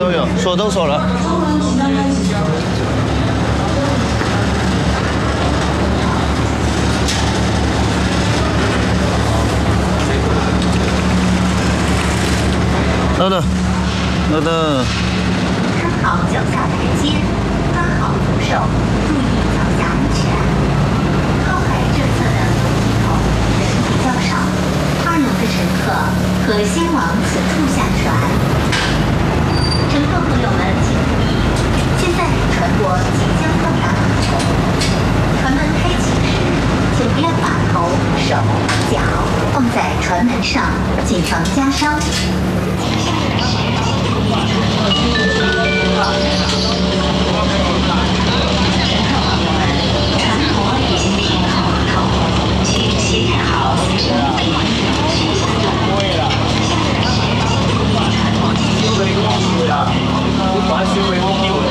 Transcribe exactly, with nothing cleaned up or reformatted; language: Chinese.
都有，锁都锁了。等等，等等。 看好脚下台阶，抓好扶手，注意脚下安全。靠海这侧的楼梯口人比较少，二楼的乘客可先往此处下船。乘客朋友们请注意，现在船舶即将到达码头，船门开启时，请不要把头、手、脚放在船门上，谨防夹伤。 把它修为公有